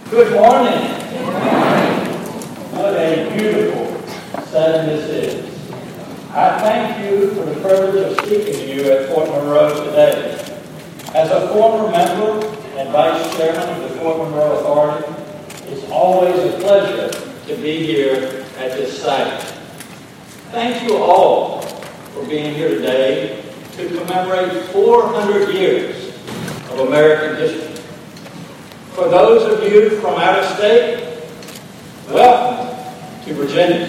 Good morning. What a beautiful setting this is. I thank you for the privilege of speaking to you at Fort Monroe today. As a former member and vice chairman of the Fort Monroe Authority, it's always a pleasure to be here at this site. Thank you all for being here today to commemorate 400 years of American history. For those of you from out of state, welcome to Virginia.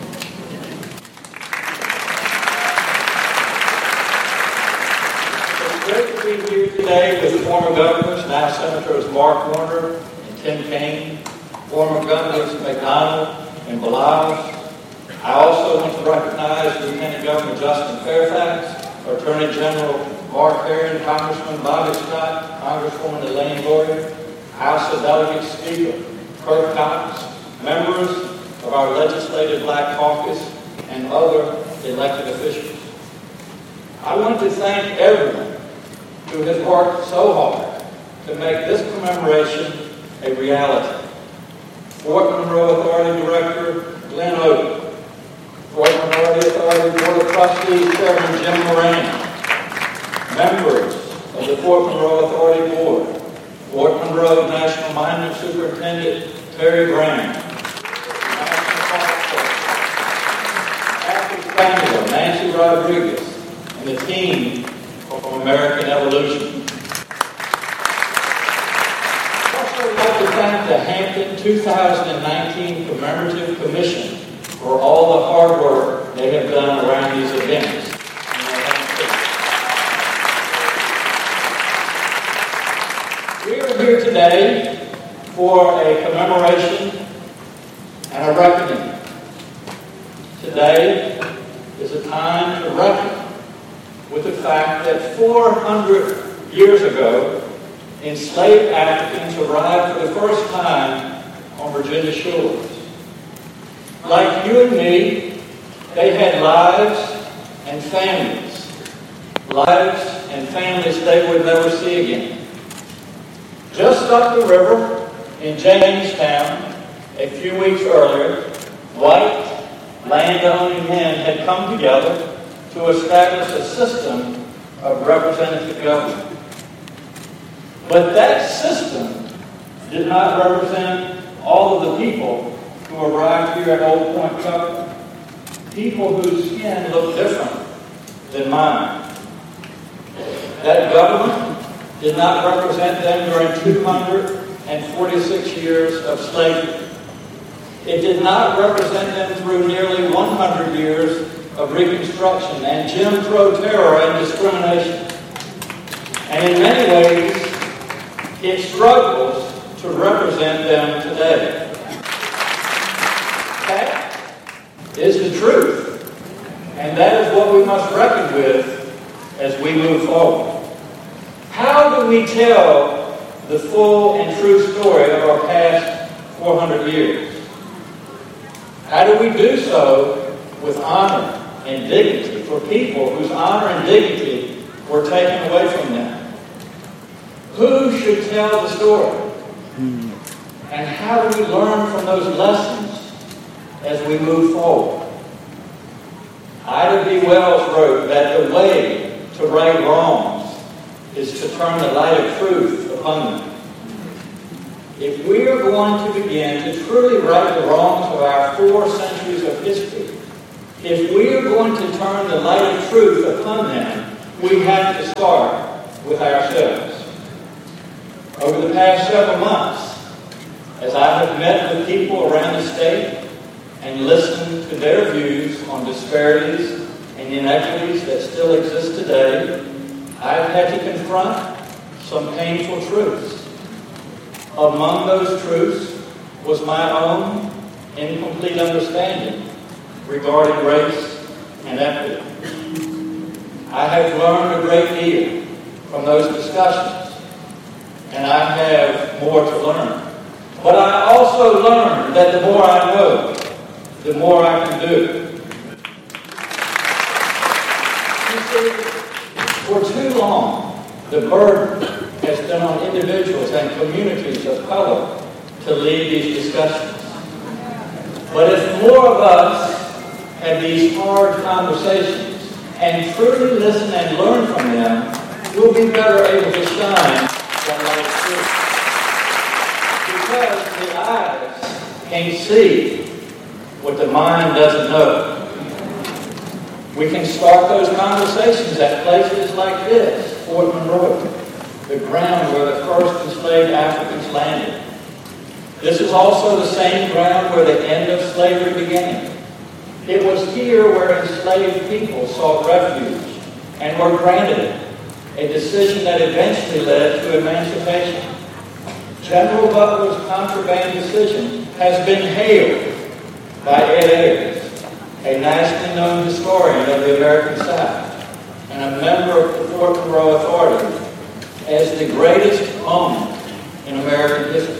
It's great to be here today with former governors, now Senators Mark Warner and Tim Kaine, former governors McDonald and Blige. I also want to recognize Lieutenant Governor Justin Fairfax, Attorney General Mark Herring, Congressman Bobby Scott, Congresswoman Elaine Boyer, House of Delegates Speaker Kirk Cox, members of our Legislative Black Caucus, and other elected officials. I want to thank everyone who has worked so hard to make this commemoration a reality. Fort Monroe Authority Director Glenn Oden, Fort Monroe Authority Board of Trustees Chairman Jim Moran, members of the Fort Monroe Authority Board, Fort Monroe National Monument Superintendent Terry Brown, Kathy Spangler, Nancy Rodriguez, and the team from American Evolution. I'd also like to thank the Hampton 2019 Commemorative Commission for all the hard work they have done around these events. We are here today for a commemoration and a reckoning. Today is a time to reckon with the fact that 400 years ago, enslaved Africans arrived for the first time on Virginia shores. Like you and me, they had lives and families they would never see again. Just up the river in Jamestown, a few weeks earlier, white landowning men had come together to establish a system of representative government. But that system did not represent all of the people who arrived here at Old Point Cover, people whose skin looked different than mine. That government did not represent them during 246 years of slavery. It did not represent them through nearly 100 years of Reconstruction and Jim Crow terror and discrimination. And in many ways, it struggles to represent them today. That is the truth, and that is what we must reckon with as we move forward. How do we tell the full and true story of our past 400 years? How do we do so with honor and dignity for people whose honor and dignity were taken away from them? Who should tell the story? And how do we learn from those lessons as we move forward? Ida B. Wells wrote that the way to right wrongs is to turn the light of truth upon them. If we are going to begin to truly right the wrongs of our 4 centuries of history, if we are going to turn the light of truth upon them, we have to start with ourselves. Over the past several months, as I have met with people around the state and listened to their views on disparities and inequities that still exist today, I've had to confront some painful truths. Among those truths was my own incomplete understanding regarding race and equity. I have learned a great deal from those discussions, and I have more to learn. But I also learned that the more I know, the more I can do. You see, for too long, the burden has been on individuals and communities of color to lead these discussions. But if more of us have these hard conversations and truly listen and learn from them, we'll be better able to shine that light through. Because the eyes can't see what the mind doesn't know. We can start those conversations at places like this, Fort Monroe, the ground where the first enslaved Africans landed. This is also the same ground where the end of slavery began. It was here where enslaved people sought refuge and were granted it, a decision that eventually led to emancipation. General Butler's contraband decision has been hailed by Ed Ayers, a nationally known historian of the American South and a member of the Fort Monroe Authority, as the greatest moment in American history.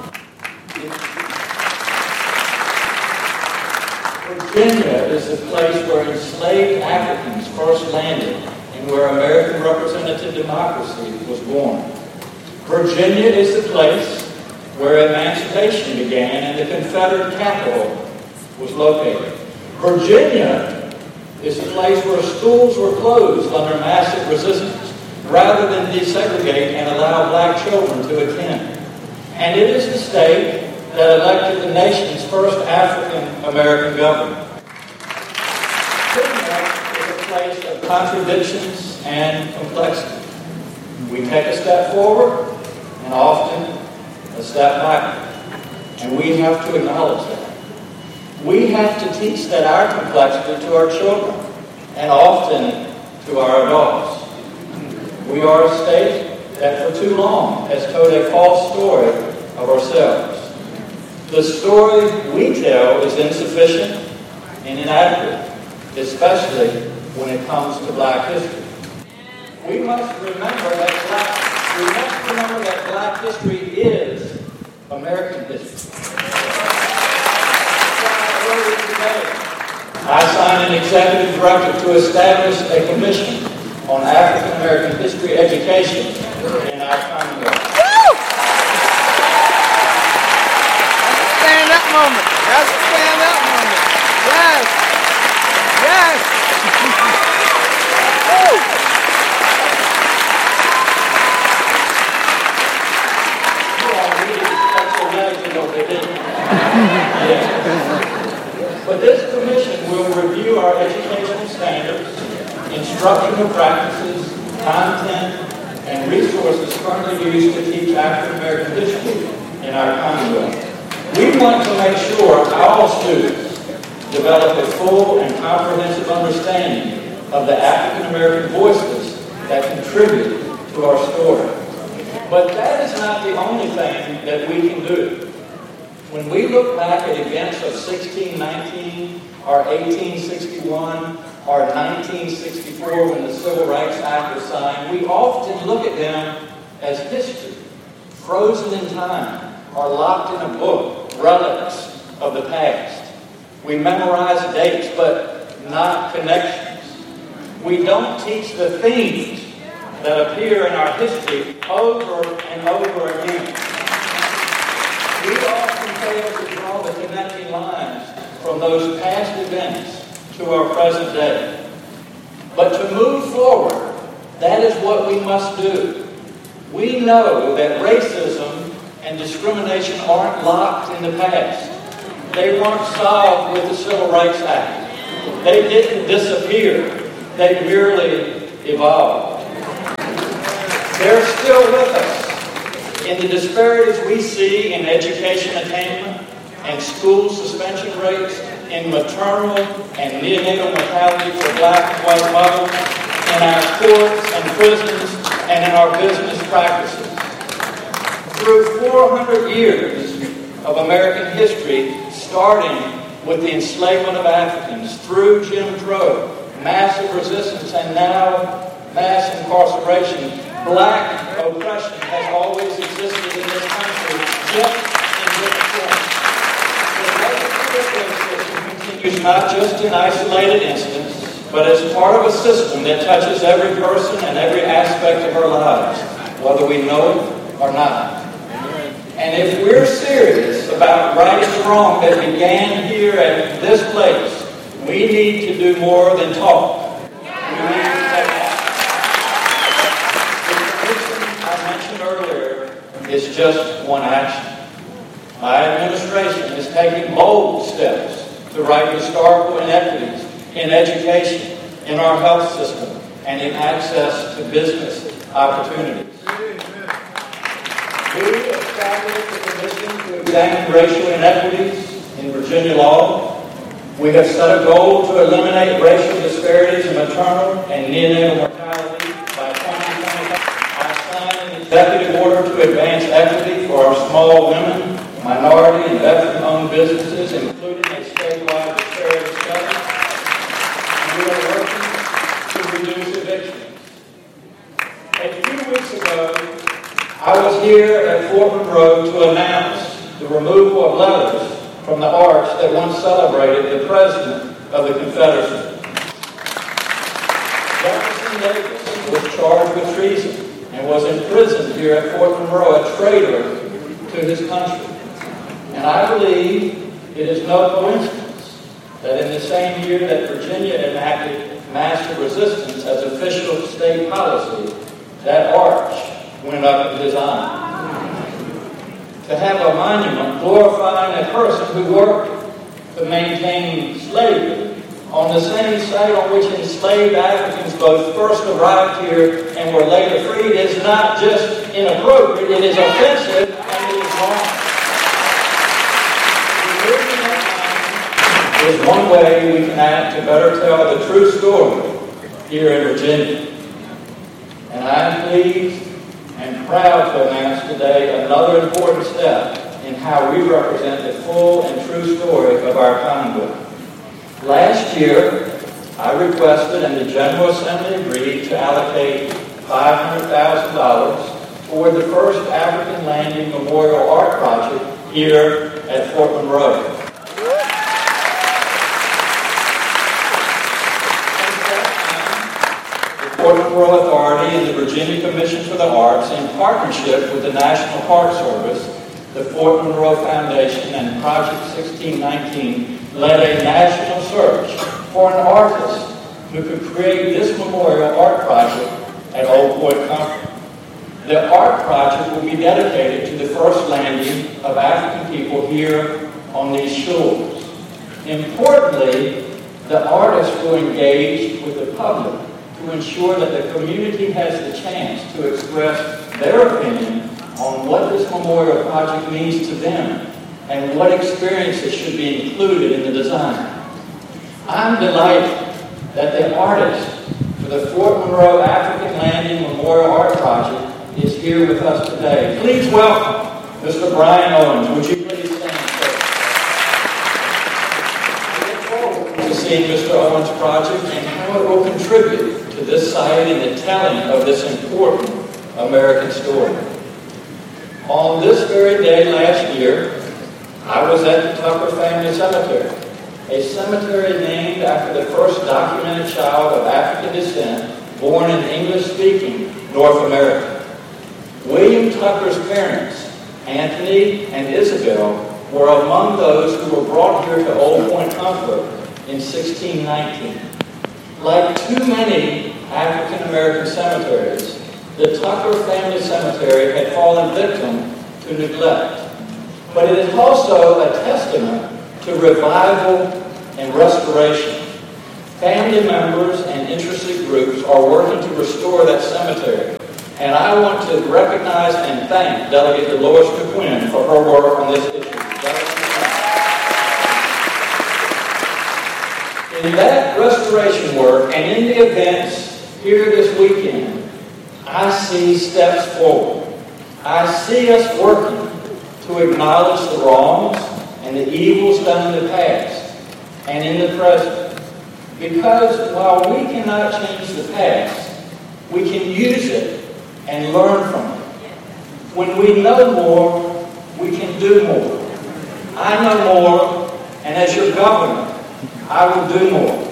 Virginia is the place where enslaved Africans first landed and where American representative democracy was born. Virginia is the place where emancipation began and the Confederate capital was located. Virginia is the place where schools were closed under massive resistance rather than desegregate and allow black children to attend. And it is the state that elected the nation's first African-American governor. Virginia is a place of contradictions and complexity. We take a step forward and often a step back. And we have to acknowledge that. We have to teach that our complexity to our children and often to our adults. We are a state that for too long has told a false story of ourselves. The story we tell is insufficient and inadequate, especially when it comes to black history. We must remember that black history is American history. I signed an executive directive to establish a commission on African American history education in our Commonwealth. Stand-up moment. That's a stand-up moment. Yes. Yes. Woo. You all needed special legs and what they didn't. But this commission will review our educational standards, instructional practices, content, and resources currently used to teach African American history in our Commonwealth. We want to make sure all students develop a full and comprehensive understanding of the African American voices that contribute to our story. But that is not the only thing that we can do. When we look back at events of 1619 or 1861 or 1964 when the Civil Rights Act was signed, we often look at them as history, frozen in time or locked in a book, relics of the past. We memorize dates but not connections. We don't teach the themes that appear in our history over and over again. We often fail to draw the connecting lines from those past events to our present day. But to move forward, that is what we must do. We know that racism and discrimination aren't locked in the past. They weren't solved with the Civil Rights Act. They didn't disappear. They merely evolved. They're still with us. In the disparities we see in education attainment and school suspension rates, in maternal and neonatal mortality for black and white mothers, in our courts and prisons, and in our business practices. Through 400 years of American history, starting with the enslavement of Africans, through Jim Crow, massive resistance, and now mass incarceration, black oppression has always existed in this country, just in different forms. The legislative system continues not just in isolated incidents, but as part of a system that touches every person and every aspect of our lives, whether we know it or not. And if we're serious about righting the wrong that began here at this place. We need to do more than talk. We need to take action. The conviction I mentioned earlier is just one action. My administration is taking bold steps to right historical inequities in education, in our health system, and in access to business opportunities. We established a commission to examine racial inequities in Virginia law. We have set a goal to eliminate racial disparities in maternal and neonatal mortality by 2025. I signed an executive order to advance equity for our small women, minority, and veteran-owned businesses, including a statewide disparity study. And we are working to reduce evictions. A few weeks ago, I was here at Fort Monroe to announce the removal of letters from the arch that once celebrated the President of the Confederacy. Jefferson Davis was charged with treason and was imprisoned here at Fort Monroe, a traitor to his country. And I believe it is no coincidence that in the same year that Virginia enacted master resistance as official state policy, that arch went up in design. To have a monument glorifying a person who worked to maintain slavery on the same site on which enslaved Africans both first arrived here and were later freed is not just inappropriate, it is offensive and it is wrong. Removing that monument is one way we can act to better tell the true story here in Virginia. And I am pleased and proud to announce today another important step in how we represent the full and true story of our Commonwealth. Last year, I requested and the General Assembly agreed to allocate $500,000 toward the first African Landing Memorial Art Project here at Fort Monroe. Fort Monroe Authority and the Virginia Commission for the Arts, in partnership with the National Park Service, the Fort Monroe Foundation, and Project 1619, led a national search for an artist who could create this memorial art project at Old Point Comfort. The art project will be dedicated to the first landing of African people here on these shores. Importantly, the artist will engage with the public to ensure that the community has the chance to express their opinion on what this memorial project means to them and what experiences should be included in the design. I'm delighted that the artist for the Fort Monroe African Landing Memorial Art Project is here with us today. Please welcome Mr. Brian Owens. Would you please stand, sir? We look forward to seeing Mr. Owens' project and how it will contribute to this site and the telling of this important American story. On this very day last year, I was at the Tucker Family Cemetery, a cemetery named after the first documented child of African descent born in English-speaking North America. William Tucker's parents, Anthony and Isabel, were among those who were brought here to Old Point Comfort in 1619. Like too many African American cemeteries, the Tucker Family Cemetery had fallen victim to neglect. But it is also a testament to revival and restoration. Family members and interested groups are working to restore that cemetery. And I want to recognize and thank Delegate Dolores McQuinn for her work on this issue. In that restoration work and in the events here this weekend, I see steps forward. I see us working to acknowledge the wrongs and the evils done in the past and in the present. Because while we cannot change the past, we can use it and learn from it. When we know more, we can do more. I know more, and as your governor, I will do more.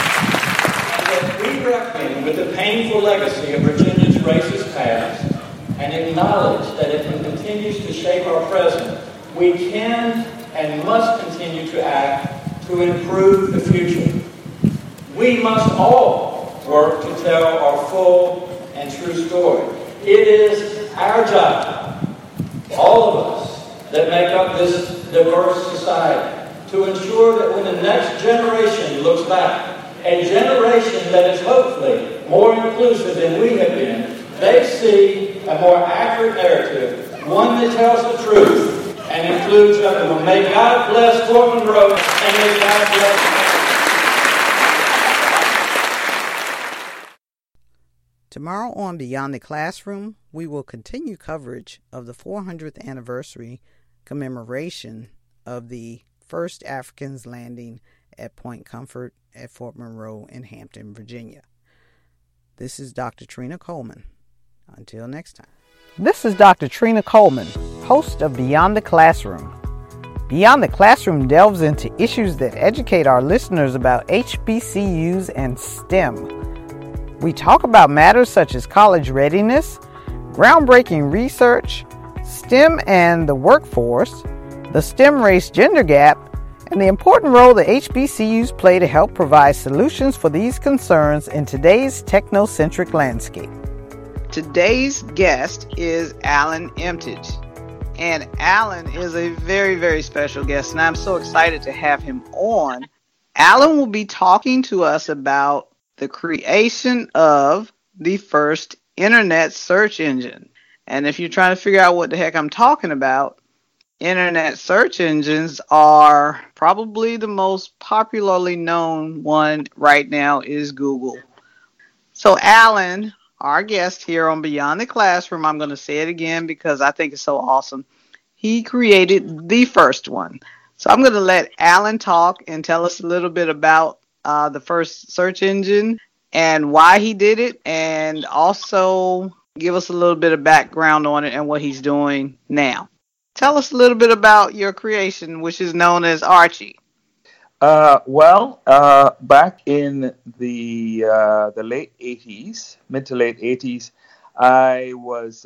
And as we reckon with the painful legacy of Virginia's racist past and acknowledge that if it continues to shape our present, we can and must continue to act to improve the future. We must all work to tell our full and true story. It is our job, all of us that make up this diverse society, to ensure that when the next generation looks back, a generation that is hopefully more inclusive than we have been, they see a more accurate narrative, one that tells the truth and includes everyone. May God bless Fort Monroe, and may God bless. Tomorrow on Beyond the Classroom, we will continue coverage of the 400th anniversary commemoration of the first Africans landing at Point Comfort at Fort Monroe in Hampton, Virginia. This is Dr. Trina Coleman. Until next time. This is Dr. Trina Coleman, host of Beyond the Classroom. Beyond the Classroom delves into issues that educate our listeners about HBCUs and STEM. We talk about matters such as college readiness, groundbreaking research, STEM and the workforce, the STEM race-gender gap, and the important role that HBCUs play to help provide solutions for these concerns in today's technocentric landscape. Today's guest is Alan Emtage. And Alan is a very, very special guest, and I'm so excited to have him on. Alan will be talking to us about the creation of the first internet search engine. And if you're trying to figure out what the heck I'm talking about, internet search engines are probably the most popularly known one right now is Google. So Alan, our guest here on Beyond the Classroom, I'm going to say it again because I think it's so awesome. He created the first one. So I'm going to let Alan talk and tell us a little bit about the first search engine and why he did it, and also give us a little bit of background on it and what he's doing now. Tell us a little bit about your creation, which is known as Archie. Back in the late 80s, mid to late 80s, I was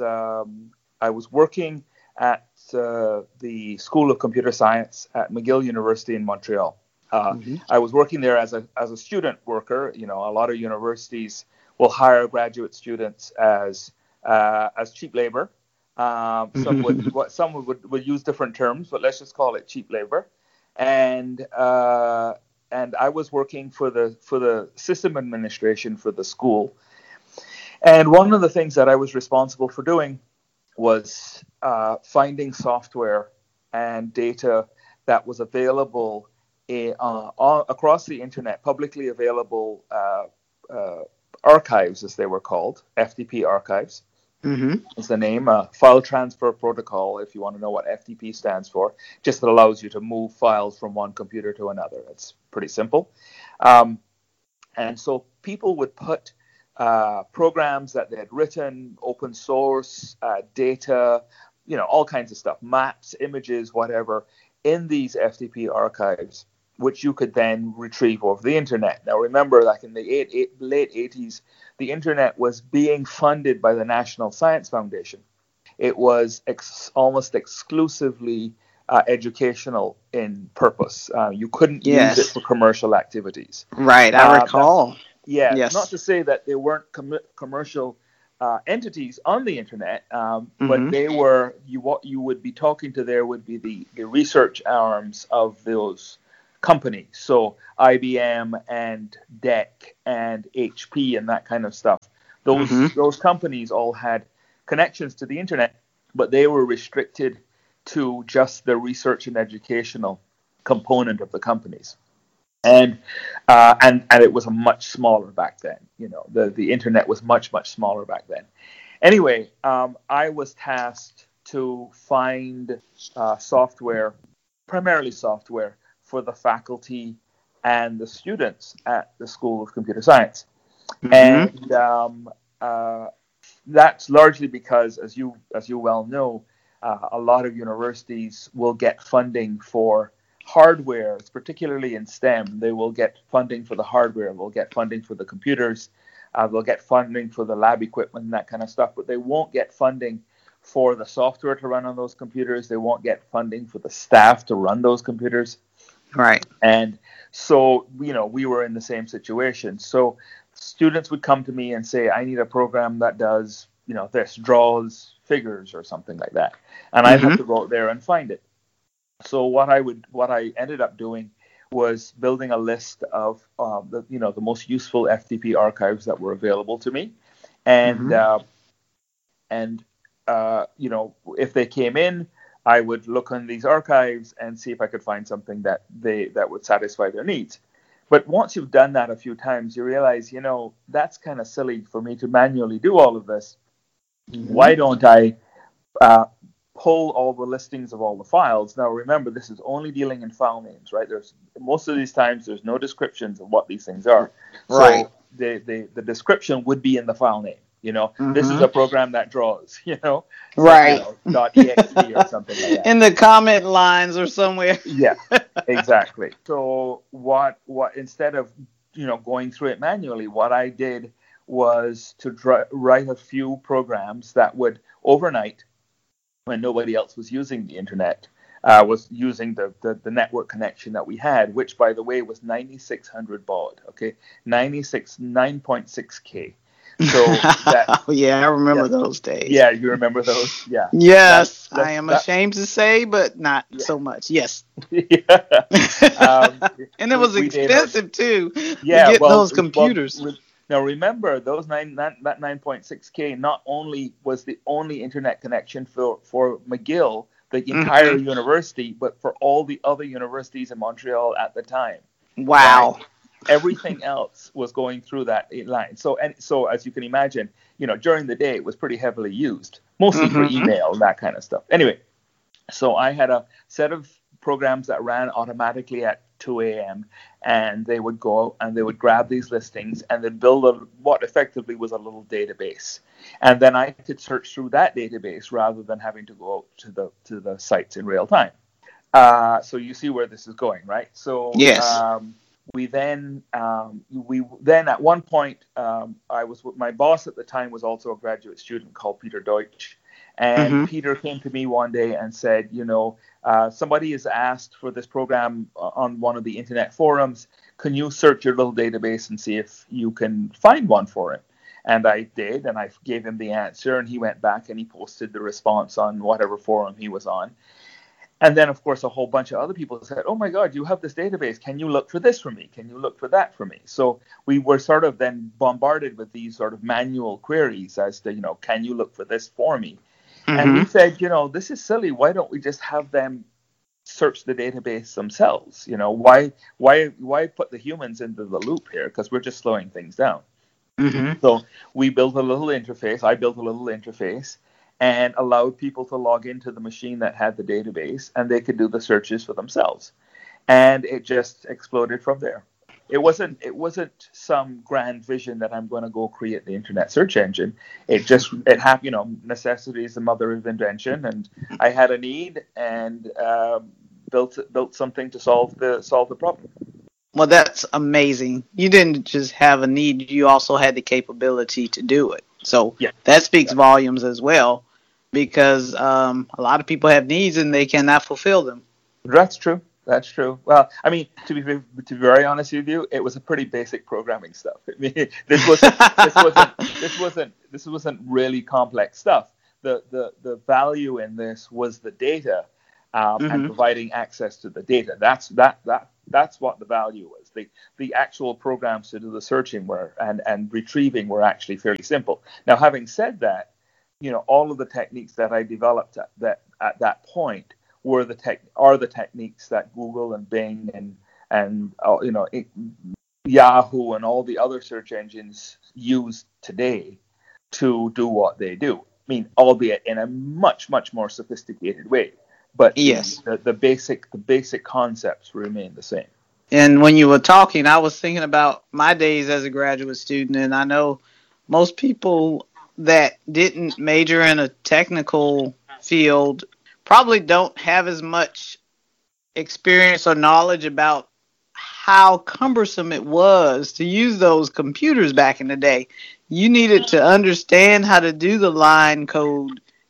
working at the School of Computer Science at McGill University in Montreal. I was working there as a student worker. You know, a lot of universities will hire graduate students as cheap labor. Some would use different terms, but let's just call it cheap labor. And I was working for the system administration for the school. And one of the things that I was responsible for doing was finding software and data that was available across the internet, publicly available archives, as they were called, FTP archives. Is the name, File Transfer Protocol, if you want to know what FTP stands for. Just that allows you to move files from one computer to another. It's pretty simple. And so people would put programs that they had written, open source, data, all kinds of stuff, maps, images, whatever, in these FTP archives, which you could then retrieve over the internet. Now, remember, like in the late 80s, the internet was being funded by the National Science Foundation. It was almost exclusively educational in purpose. You couldn't use it for commercial activities. Right, I recall. Yes. Not to say that there weren't commercial entities on the internet, but they were, what you would be talking to there would be the research arms of those companies. So IBM and DEC and HP and that kind of stuff. Those companies all had connections to the internet, but they were restricted to just the research and educational component of the companies. And it was a much smaller back then. The internet was much smaller back then. Anyway, I was tasked to find software, primarily software, for the faculty and the students at the School of Computer Science. And that's largely because, as you well know, a lot of universities will get funding for hardware, particularly in STEM. They will get funding for the hardware, they'll get funding for the computers, they'll get funding for the lab equipment and that kind of stuff, but they won't get funding for the software to run on those computers. They won't get funding for the staff to run those computers. Right. And so, we were in the same situation. So students would come to me and say, I need a program that does, this, draws figures or something like that. And I'd have to go out there and find it. So what I ended up doing was building a list of the most useful FTP archives that were available to me. And if they came in, I would look on these archives and see if I could find something that would satisfy their needs. But once you've done that a few times, you realize, that's kind of silly for me to manually do all of this. Why don't I pull all the listings of all the files? Now, remember, this is only dealing in file names, right? Most of these times, there's no descriptions of what these things are. Right. So the description would be in the file name. This is a program that draws, right. .exe or something like that. In the comment lines or somewhere. Yeah, exactly. So what instead of, going through it manually, what I did was to write a few programs that would overnight, when nobody else was using the internet, was using the network connection that we had, which, by the way, was 9600 baud, okay, 9.6K. So that, yeah, I remember those days. Yeah, you remember those? Yeah. Yes, I am ashamed to say, but not so much. Yes. And it was expensive too. Yeah, to get those computers. Now remember, that 9.6K not only was the only internet connection for McGill, the entire university, but for all the other universities in Montreal at the time. Wow. Right? Everything else was going through that line. So as you can imagine, during the day it was pretty heavily used, mostly for email and that kind of stuff. Anyway, so I had a set of programs that ran automatically at 2 a.m. and they would go out and they would grab these listings and then build what effectively was a little database. And then I could search through that database rather than having to go out to the sites in real time. So you see where this is going, right? So yes. We then at one point, my boss at the time was also a graduate student called Peter Deutsch. And Peter came to me one day and said, somebody has asked for this program on one of the internet forums. Can you search your little database and see if you can find one for him? And I did, and I gave him the answer, and he went back and he posted the response on whatever forum he was on. And then, of course, a whole bunch of other people said, oh, my God, you have this database. Can you look for this for me? Can you look for that for me? So we were sort of then bombarded with these sort of manual queries as to, can you look for this for me? And we said, this is silly. Why don't we just have them search the database themselves? Why put the humans into the loop here? Because we're just slowing things down. So we built a little interface. I built a little interface and allowed people to log into the machine that had the database, and they could do the searches for themselves. And it just exploded from there. It wasn't some grand vision that I'm going to go create the internet search engine. It happened. Necessity is the mother of invention, and I had a need and built something to solve the problem. Well, that's amazing. You didn't just have a need; you also had the capability to do it. So that speaks volumes as well, because a lot of people have needs and they cannot fulfill them. That's true. That's true. Well, I mean, to be very honest with you, it was a pretty basic programming stuff. I mean, this wasn't really complex stuff. The value in this was the data and providing access to the data. That's what the value was. The actual programs to do the searching and retrieving were actually fairly simple. Now, having said that, all of the techniques that I developed at that point are the techniques that Google and Bing and Yahoo and all the other search engines use today to do what they do. I mean, albeit in a much, much more sophisticated way. But yes, the basic concepts remain the same. And when you were talking, I was thinking about my days as a graduate student, and I know most people that didn't major in a technical field probably don't have as much experience or knowledge about how cumbersome it was to use those computers back in the day. You needed to understand how to do the line code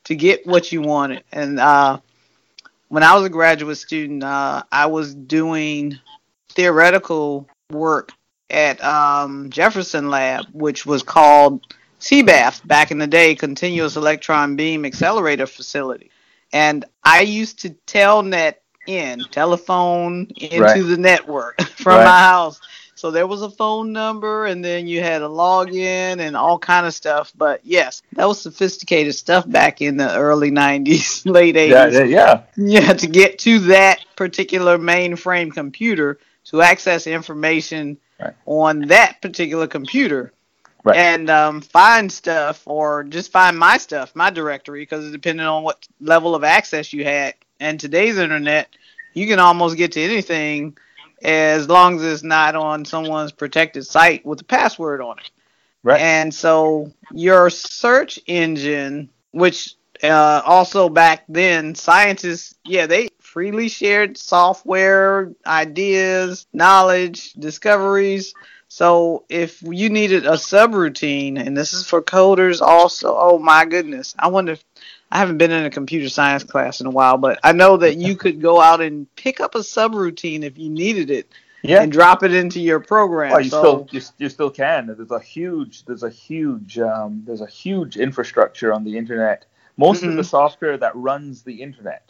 to get what you wanted. And when I was a graduate student, I was doing theoretical work at Jefferson Lab, which was called CBAF back in the day, Continuous Electron Beam Accelerator Facility. And I used to telnet telephone into the network from my house. So there was a phone number, and then you had a login and all kind of stuff. But yes, that was sophisticated stuff back in the early 90s, late 80s. Yeah, to get to that particular mainframe computer to access information on that particular computer. Right. And find stuff, or just find my stuff, my directory, because it depended on what level of access you had. And today's internet, you can almost get to anything as long as it's not on someone's protected site with a password on it. Right. And so your search engine, which also back then, scientists, they freely shared software, ideas, knowledge, discoveries. So if you needed a subroutine, and this is for coders also, oh my goodness, I wonder if, I haven't been in a computer science class in a while, but I know that you could go out and pick up a subroutine if you needed it and drop it into your program. Well, you still can. There's a huge infrastructure on the internet. Most of the software that runs the internet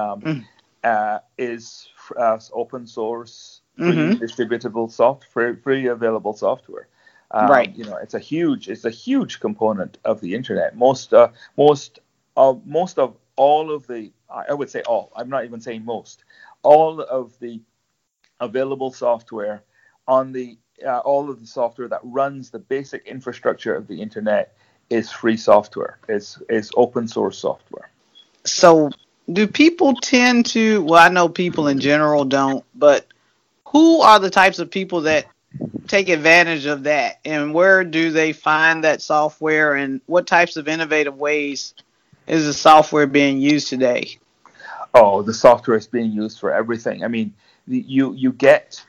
is open source, free distributable software, free available software. Right. It's a huge component of the internet. Most of all of the, I would say all, I'm not even saying most, all of the available software on the, all of the software that runs the basic infrastructure of the internet is free software, is open source software. So do people tend to, well, I know people in general don't, but who are the types of people that take advantage of that, and where do they find that software, and what types of innovative ways is the software being used today? Oh, the software is being used for everything. I mean, you get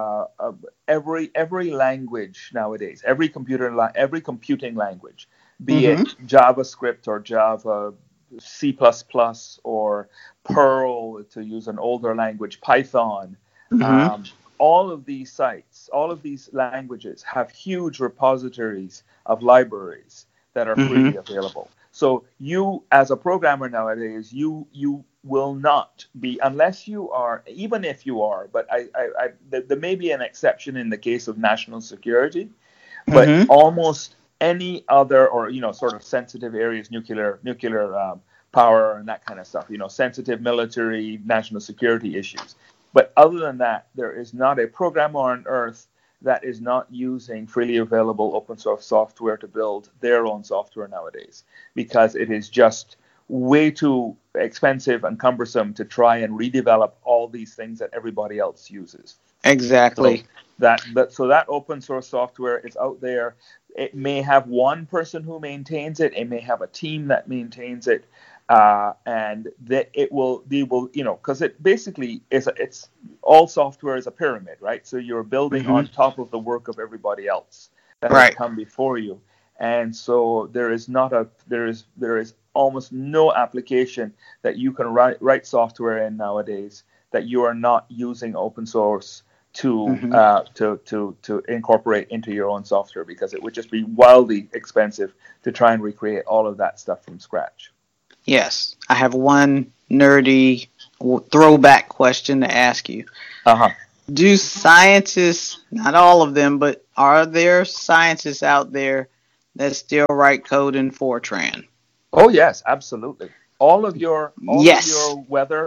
every language nowadays, every computing language, be it JavaScript or Java, C++, or Perl, to use an older language, Python. All of these sites, all of these languages have huge repositories of libraries that are freely available. So you, as a programmer nowadays, you will not be, unless you are, even if you are, but there may be an exception in the case of national security, but almost any other, or sort of sensitive areas, nuclear power and that kind of stuff, sensitive military, national security issues. But other than that, there is not a programmer on earth that is not using freely available open source software to build their own software nowadays, because it is just way too expensive and cumbersome to try and redevelop all these things that everybody else uses. Exactly. So that open source software is out there. It may have one person who maintains it. It may have a team that maintains it. And that they will, because it basically it's all software is a pyramid, right? So you're building on top of the work of everybody else that has come before you, and so there is almost no application that you can write software in nowadays that you are not using open source to incorporate into your own software, because it would just be wildly expensive to try and recreate all of that stuff from scratch. Yes, I have one nerdy throwback question to ask you. Do scientists, not all of them, but are there scientists out there that still write code in Fortran? Oh yes, absolutely. All of your weather,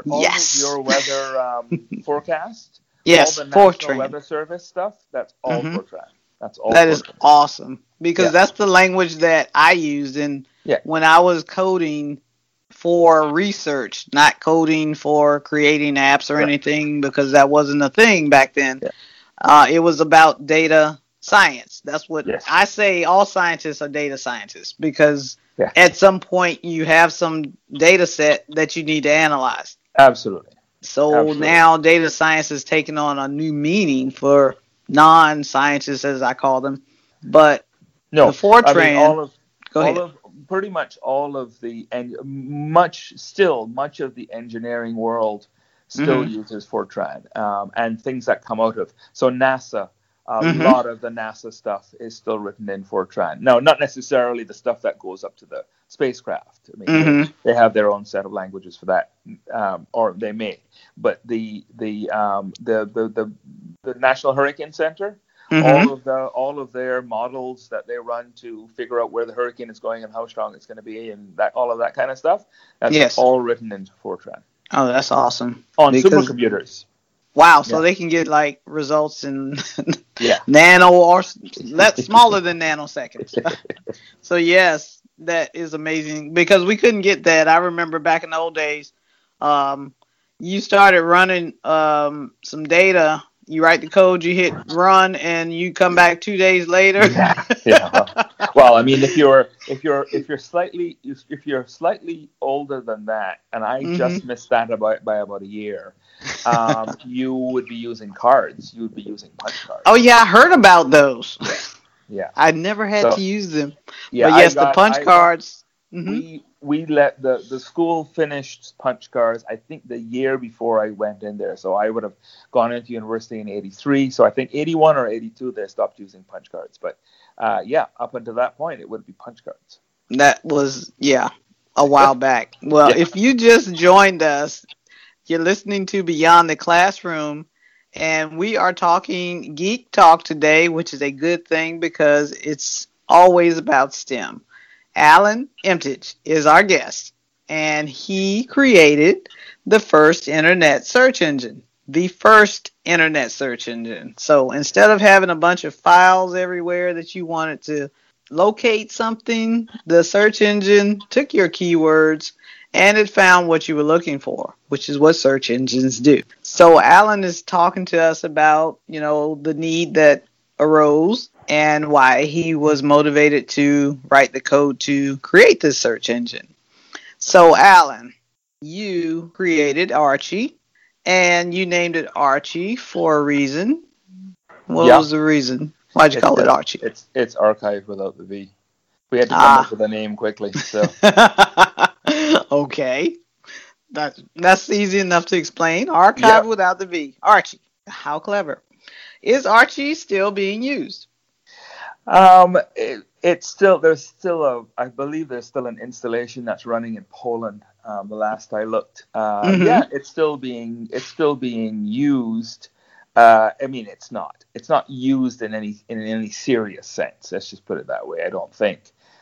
forecast, yes, all the National Fortran Weather Service stuff, that's all Fortran. That's all. That Fortran. Is awesome, because that's the language that I used when I was coding for research, not coding for creating apps or anything, because that wasn't a thing back then. It was about data science. That's what I say. All scientists are data scientists, because at some point you have some data set that you need to analyze. Absolutely. So now data science is taking on a new meaning for non-scientists, as I call them. But the Fortran, pretty much all of the and much of the engineering world still uses Fortran, and things that come out of NASA. A lot of the NASA stuff is still written in Fortran. No, not necessarily the stuff that goes up to the spacecraft. I mean, they have their own set of languages for that, or they may. But the National Hurricane Center, all of their models that they run to figure out where the hurricane is going and how strong it's going to be, and all of that kind of stuff, that's all written into Fortran. Oh, that's awesome. On supercomputers. Wow, so they can get like results in nano or that's smaller than nanoseconds. So yes, that is amazing because we couldn't get that. I remember back in the old days, you started running some data. You write the code, you hit run, and you come back 2 days later. Well, I mean, if you're slightly older than that, and I just missed that by about a year, you would be using cards. You would be using punch cards. Oh yeah, I heard about those. Yeah. I never had to use them. Yeah, but yes, the punch cards. We let the school finished punch cards, I think, the year before I went in there. So I would have gone into university in 83. So I think 81 or 82 they stopped using punch cards. But up until that point, it would be punch cards. That was, a while back. Well, if you just joined us, you're listening to Beyond the Classroom. And we are talking Geek Talk today, which is a good thing because it's always about STEM. Alan Emtage is our guest, and he created the first internet search engine. So instead of having a bunch of files everywhere that you wanted to locate something, the search engine took your keywords and it found what you were looking for, which is what search engines do. So Alan is talking to us about, the need that arose and why he was motivated to write the code to create this search engine. So, Alan, you created Archie, and you named it Archie for a reason. What was the reason? Why'd you call it Archie? It's archive without the V. We had to come up with a name quickly. So. Okay. That's easy enough to explain. Archive without the V. Archie. How clever. Is Archie still being used? It's still I believe there's still an installation that's running in Poland. The last I looked, it's still being used. I mean, it's not used in any serious sense. Let's just put it that way. I don't think,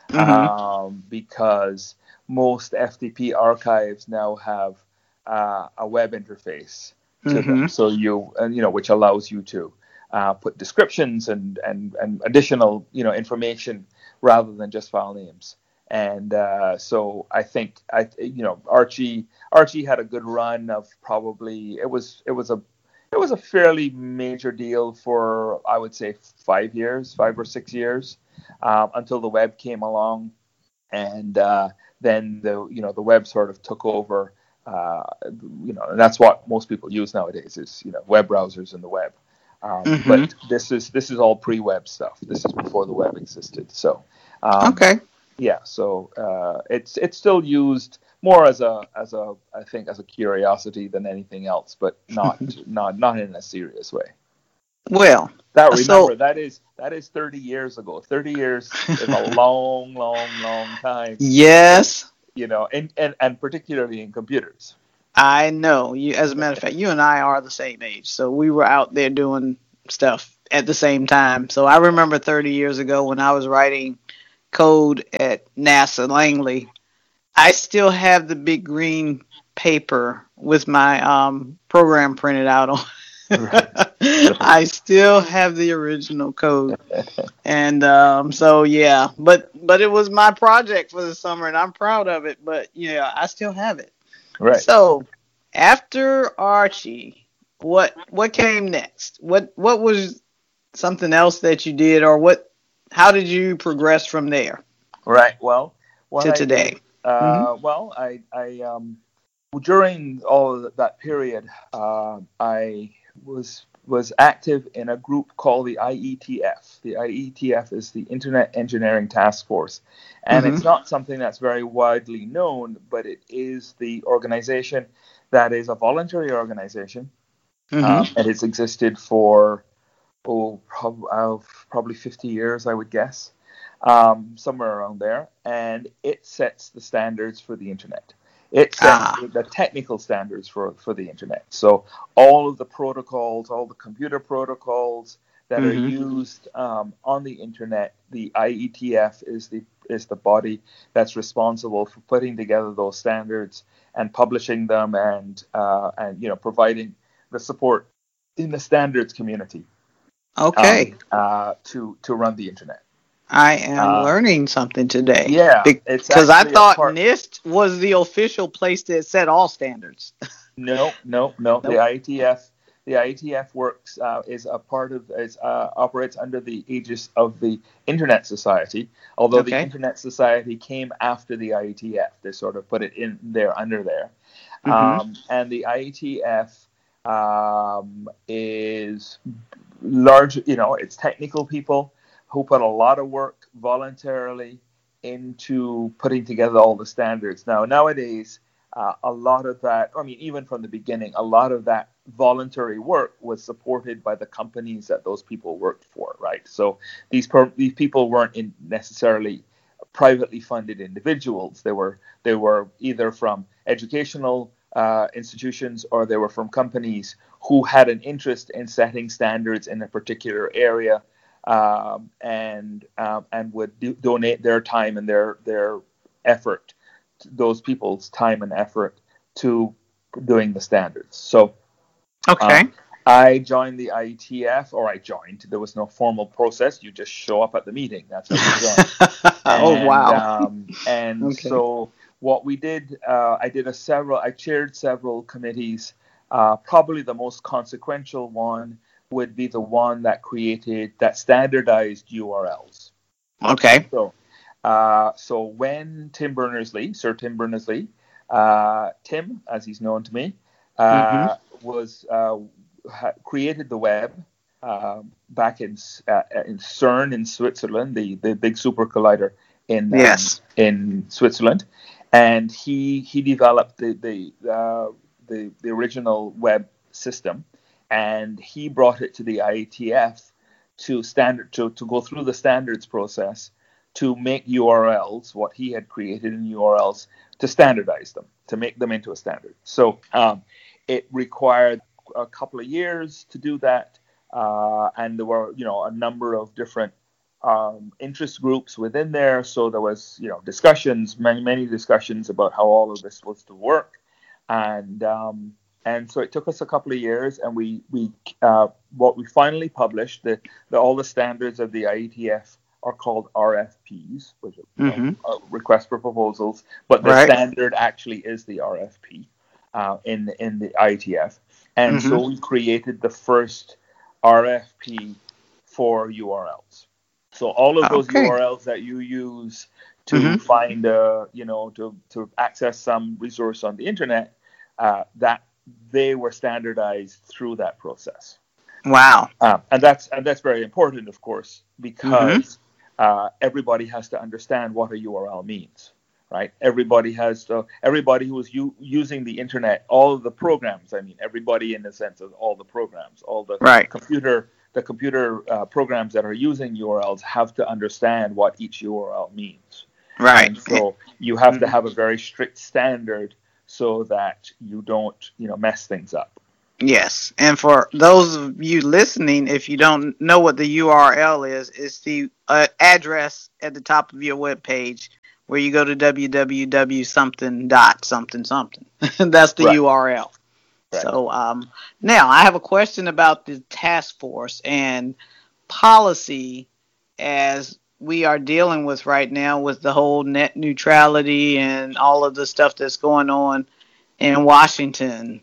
because most FTP archives now have a web interface to them, so which allows you to put descriptions and additional information rather than just file names. And so I think Archie had a good run of probably it was a fairly major deal for, I would say, 5 or 6 years, until the web came along, and then the web sort of took over. And that's what most people use nowadays is web browsers and the web. But this is all pre-web stuff. This is before the web existed. So okay. Yeah, so it's still used more as a curiosity than anything else, but not in a serious way. Well, that is 30 years ago. 30 years is a long time. Yes. And particularly in computers. I know. As a matter of fact, you and I are the same age, so we were out there doing stuff at the same time. So I remember 30 years ago when I was writing code at NASA Langley, I still have the big green paper with my program printed out on. I still have the original code, and but it was my project for the summer, and I'm proud of it. But I still have it. Right. So after Archie, what came next? What was something else that you did, or how did you progress from there? Right. Well to today. Well, I during all of that period, I was was active in a group called the IETF. The IETF is the Internet Engineering Task Force. And it's not something that's very widely known, but it is the organization that is a voluntary organization. And it's existed for probably 50 years, I would guess, somewhere around there. And it sets the standards for the internet. It sets the technical standards for the internet. So all of the protocols, all the computer protocols that are used on the internet, the IETF is the body that's responsible for putting together those standards and publishing them and providing the support in the standards community. Okay. To run the internet. I am learning something today. Yeah, because I thought NIST was the official place that set all standards. No. Nope. The IETF works operates under the aegis of the Internet Society. Although the Internet Society came after the IETF, they sort of put it in there under there. And the IETF is large. It's technical people who put a lot of work voluntarily into putting together all the standards. Nowadays, a lot of that, even from the beginning, a lot of that voluntary work was supported by the companies that those people worked for, right? So these people weren't necessarily privately funded individuals. They were either from educational institutions or they were from companies who had an interest in setting standards in a particular area. And would donate their time and their effort, those people's time and effort to doing the standards. So, I joined the IETF, There was no formal process. You just show up at the meeting. That's how you join. Wow! So what we did, I chaired several committees. Probably the most consequential one would be the one that standardized URLs. Okay. So when Sir Tim Berners-Lee, Tim, as he's known to me, created the web back in CERN in Switzerland, the big super collider in Switzerland, and he developed the original web system. And he brought it to the IETF to go through the standards process to make URLs, what he had created in URLs, to standardize them, to make them into a standard. So it required a couple of years to do that, and there were a number of different interest groups within there. So there was discussions, many discussions about how all of this was to work, and so it took us a couple of years, and we finally published, all the standards of the IETF are called RFPs, which are request for proposals, but the standard actually is the RFP in the IETF. And so we created the first RFP for URLs. So all of those URLs that you use to find, to access some resource on the internet, that they were standardized through that process. Wow. And that's very important, of course, because everybody has to understand what a URL means, right? Everybody who is using the internet, all of the programs, everybody in the sense of all the programs, all the computer programs that are using URLs have to understand what each URL means. Right. And so you have to have a very strict standard so that you don't, mess things up. Yes, and for those of you listening, if you don't know what the URL is, it's the address at the top of your web page where you go to www.something.something. That's the URL. Right. So now I have a question about the task force and policy as we are dealing with right now with the whole net neutrality and all of the stuff that's going on in Washington,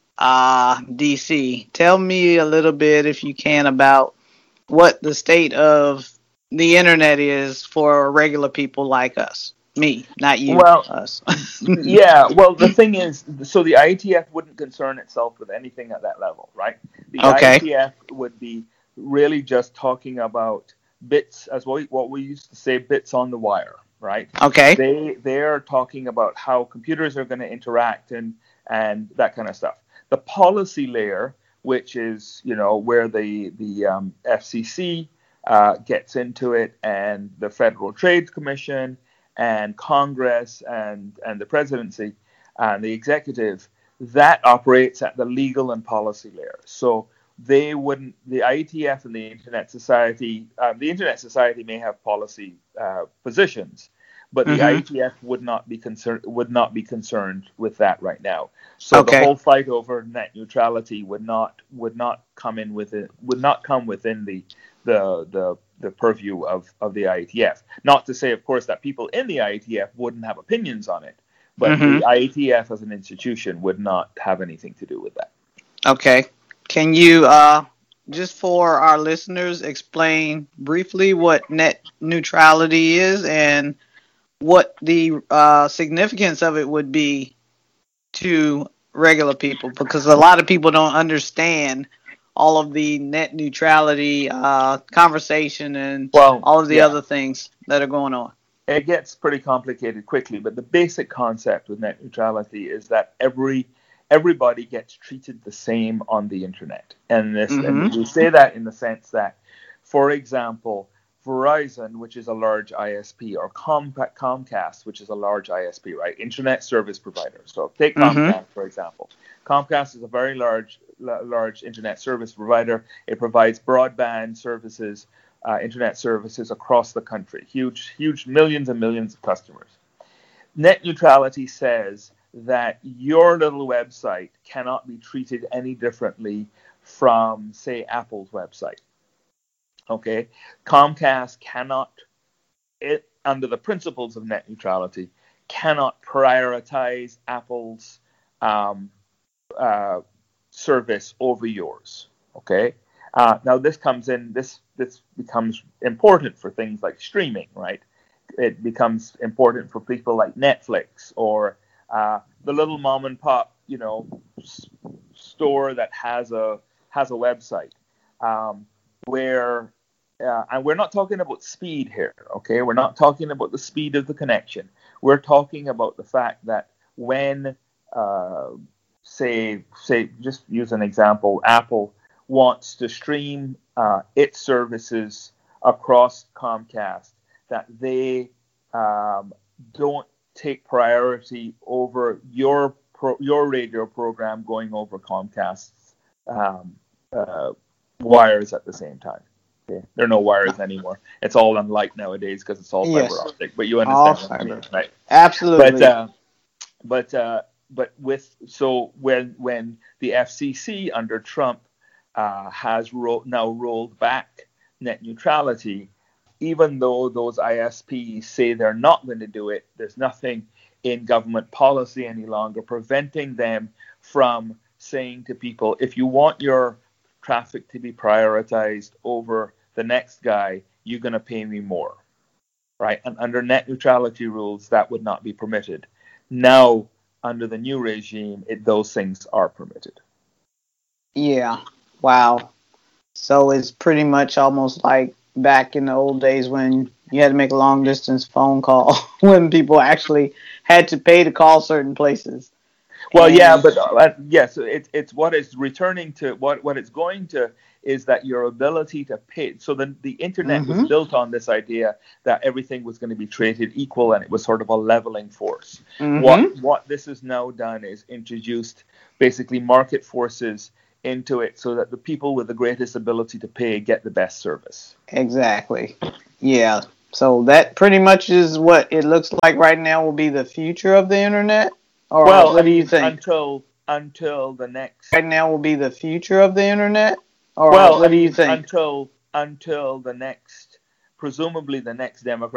D.C. Tell me a little bit, if you can, about what the state of the internet is for regular people like us. Me, not you, us. Yeah, well, the thing is, so the IETF wouldn't concern itself with anything at that level, right? The Okay. IETF would be really just talking about bits, as what we used to say, bits on the wire, right? Okay. They're talking about how computers are going to interact and that kind of stuff. The policy layer, which is where the FCC gets into it, and the Federal Trade Commission and Congress and the presidency and the executive, that operates at the legal and policy layer. So the IETF and the Internet Society may have policy positions, but the IETF would not be concerned with that right now. So the whole fight over net neutrality would not come within the purview of the IETF. Not to say, of course, that people in the IETF wouldn't have opinions on it, but the IETF as an institution would not have anything to do with that. Okay. Can you, just for our listeners, explain briefly what net neutrality is and what the significance of it would be to regular people? Because a lot of people don't understand all of the net neutrality conversation and all of the other things that are going on. It gets pretty complicated quickly, but the basic concept with net neutrality is that everybody gets treated the same on the internet. And we say that in the sense that, for example, Verizon, which is a large ISP, or Comcast, which is a large ISP, right? Internet service provider. So take Comcast, for example. Comcast is a very large internet service provider. It provides broadband services, internet services across the country. Huge millions and millions of customers. Net neutrality says that your little website cannot be treated any differently from, say, Apple's website. Okay, Comcast cannot, under the principles of net neutrality, cannot prioritize Apple's service over yours. Okay, now this becomes important for things like streaming, right? It becomes important for people like Netflix or the little mom and pop, store that has a website where. And we're not talking about speed here, okay? We're not talking about the speed of the connection. We're talking about the fact that when, say, just use an example, Apple wants to stream its services across Comcast, that they don't take priority over your radio program going over Comcast's wires at the same time. Okay. There are no wires anymore. It's all on light nowadays because it's all fiber optic. But you understand what I mean, right? Absolutely. But when the FCC under Trump has now rolled back net neutrality, even though those ISPs say they're not going to do it, there's nothing in government policy any longer preventing them from saying to people, if you want your traffic to be prioritized over the next guy, you're going to pay me more, right? And under net neutrality rules, that would not be permitted. Now, under the new regime, those things are permitted. Yeah. Wow. So it's pretty much almost like back in the old days when you had to make a long distance phone call when people actually had to pay to call certain places. Well, yeah, but yes, it's what it's returning to. What it's going to is that your ability to pay. So the internet was built on this idea that everything was going to be treated equal, and it was sort of a leveling force. What this has now done is introduced basically market forces into it, so that the people with the greatest ability to pay get the best service. Exactly. Yeah. So that pretty much is what it looks like right now will be the future of the internet. Or what do you think? Until the next. Right now will be the future of the internet. Or what do you think? Until the next, presumably the next Democratic